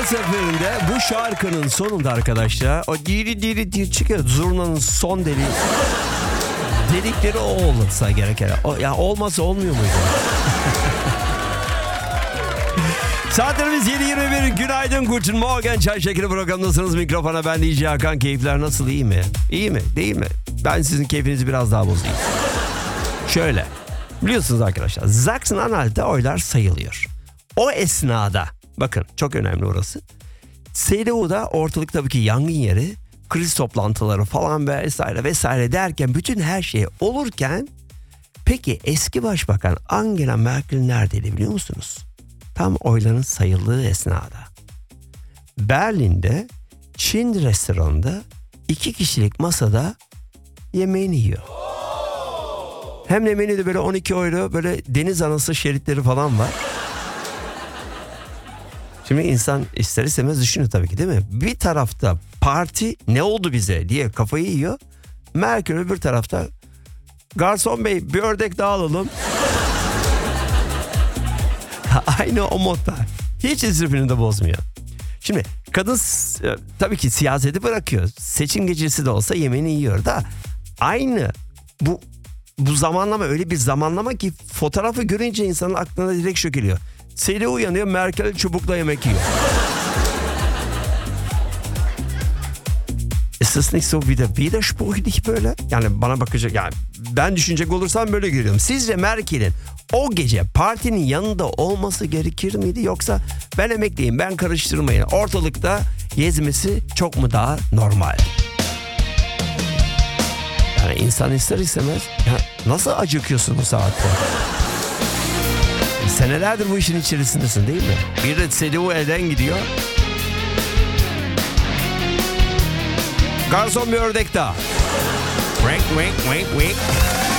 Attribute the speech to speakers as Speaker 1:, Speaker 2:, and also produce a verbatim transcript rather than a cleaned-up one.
Speaker 1: seferinde bu şarkının sonunda arkadaşlar o diri diri diri çıkıyor. Zurnanın son deliği. Dedikleri o olursa gereken. O, ya olmasa olmuyor muydu? Saatlerimiz yedi yirmi bir. Günaydın, Guten Morgen. Çay Şekeri programındasınız. Mikrofona ben D J Hakan. Keyifler nasıl, iyi mi? İyi mi? Değil mi? Ben sizin keyfinizi biraz daha bozayım. Şöyle. Biliyorsunuz arkadaşlar, Sachsen-Anhalt'ta oylar sayılıyor. O esnada, bakın çok önemli orası. C D U'da ortalık tabii ki yangın yeri, kriz toplantıları falan vesaire vesaire derken bütün her şey olurken peki eski başbakan Angela Merkel neredeydi biliyor musunuz? Tam oyların sayıldığı esnada. Berlin'de Çin restoranında iki kişilik masada yemeğini yiyor. Hem de menüde böyle on iki euro böyle deniz anası şeritleri falan var. Şimdi insan ister istemez düşünüyor tabii ki, değil mi? Bir tarafta parti ne oldu bize diye kafayı yiyor. Merkel öbür tarafta garson bey bir ördek daha alalım. Aynı o modda. Hiç istifini de bozmuyor. Şimdi kadın tabii ki siyaseti bırakıyor. Seçim gecesi de olsa yemeğini yiyor da aynı bu bu zamanlama öyle bir zamanlama ki fotoğrafı görünce insanın aklına direkt şu geliyor. Seyli uyanıyor, Merkel çubukla yemek yiyor. Ist das nicht so wieder widersprüchlich böyle? Yani bana bakacak, yani ben düşünecek olursam böyle görüyorum. Sizce Merkel'in o gece partinin yanında olması gerekir miydi, yoksa ben emekliyim, ben karıştırmayın, ortalıkta gezmesi çok mu daha normal? Yani insan ister istemez ya nasıl acıkıyorsun bu saatte? Senelerdir bu işin içerisindesin değil mi? Bir de C D U elden gidiyor. Garson bir ördek daha. Wink wink wink wink.